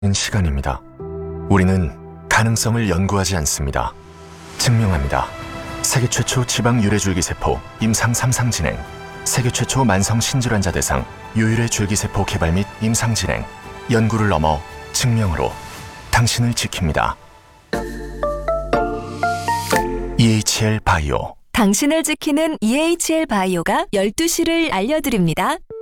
시간입니다. 우리는 가능성을 연구하지 않습니다. 증명합니다. 세계 최초 지방 유래줄기세포 임상 3상 진행, 세계 최초 만성 신질환자 대상 유일의 줄기세포 개발 및 임상 진행, 연구를 넘어 증명으로 당신을 지킵니다. EHL 바이오. 당신을 지키는 EHL 바이오가 12시를 알려드립니다.